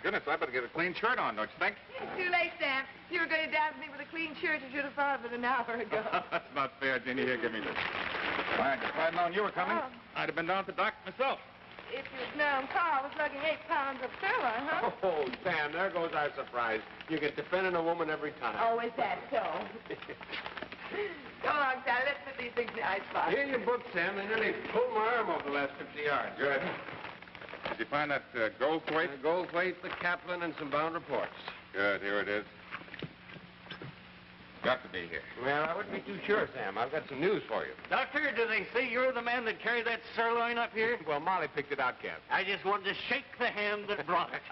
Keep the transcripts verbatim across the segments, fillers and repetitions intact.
goodness, I better get a clean shirt on, don't you think? It's too late, Sam. If you were going to dance with me with a clean shirt, you should have thought of it an hour ago. That's not fair, Jeannie. Here, give me this. Why, if I'd known you were coming, Oh. I'd have been down to the dock myself. If you'd known Carl was lugging eight pounds of sirloin, huh? Oh, Sam, there goes our surprise. You get defending a woman every time. Oh, is that so? Come along, Sally. Let's put these things in the icebox. Here you book, Sam. They nearly pulled my arm over the last fifty yards. Good. Did you find that uh, Goldthwait? Uh, Goldthwait, the Kaplan, and some bound reports. Good, here it is. Got to be here. Well, I wouldn't be too sure, Sam. I've got some news for you. Doctor, do they say you're the man that carried that sirloin up here? Well, Molly picked it out, Cap. I just wanted to shake the hand that brought it.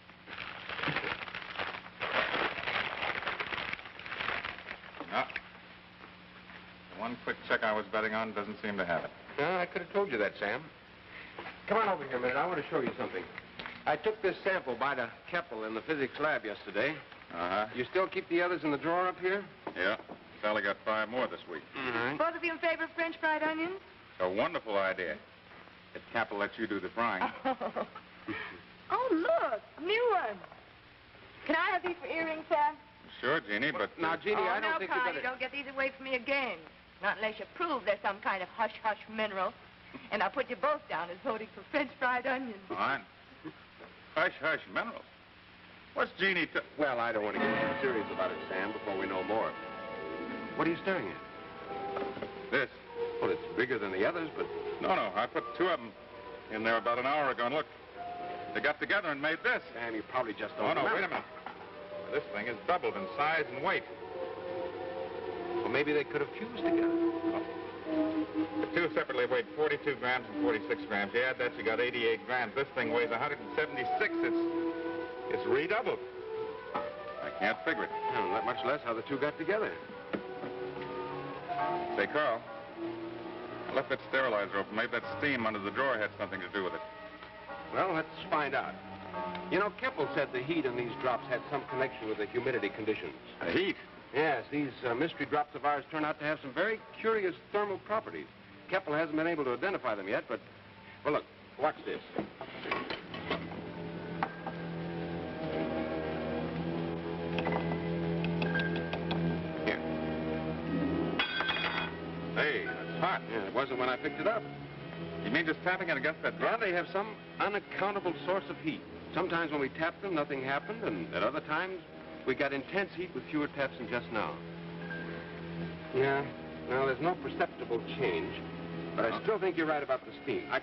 No. The one quick check I was betting on doesn't seem to have it. No, I could have told you that, Sam. Come on over here a minute. I want to show you something. I took this sample by to Keppel in the physics lab yesterday. Uh-huh. You still keep the others in the drawer up here? Yeah. Sally got five more this week. All right. Both of you in favor of French fried onions? A wonderful idea. If Capel lets you do the frying. Oh. Oh, look. A new one. Can I have these for earrings, Sam? Sure, Jeannie, but... Now, Jeannie, oh, I don't no, think Carl, you you better... don't get these away from me again. Not unless you prove there's some kind of hush-hush mineral. And I'll put you both down as voting for French fried onions. Fine. Hush, hush, minerals. What's Jeannie t... Well, I don't want to get too serious about it, Sam, before we know more. What are you staring at? This. Well, it's bigger than the others, but... No, no, I put two of them in there about an hour ago, and look, they got together and made this. Sam, you probably just Oh, don't no, remember. wait a minute. This thing is doubled in size and weight. Well, maybe they could have fused together. The two separately weighed forty-two grams and forty-six grams. You add that, you got eighty-eight grams. This thing weighs one hundred seventy-six. It's, it's redoubled. I can't figure it. Well, not much less how the two got together. Say, Carl, I left that sterilizer open. Maybe that steam under the drawer had something to do with it. Well, let's find out. You know, Keppel said the heat in these drops had some connection with the humidity conditions. The heat? Yes, these uh, mystery drops of ours turn out to have some very curious thermal properties. Keppel hasn't been able to identify them yet, but... Well, look, watch this. Here. Hey, that's hot. Yeah, it wasn't when I picked it up. You mean just tapping it against that Yeah, drop? they have some unaccountable source of heat. Sometimes when we tapped them, nothing happened, and at other times, we got intense heat with fewer taps than just now. Yeah, now there's no perceptible change, but I still think you're right about the steam. I